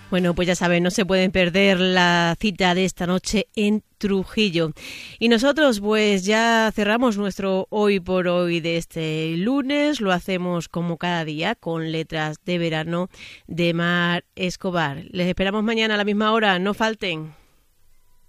Bueno, pues ya saben, no se pueden perder la cita de esta noche en Trujillo. Y nosotros pues ya cerramos nuestro Hoy por Hoy de este lunes. Lo hacemos como cada día con Letras de Verano de Mar Escobar. Les esperamos mañana a la misma hora. No falten.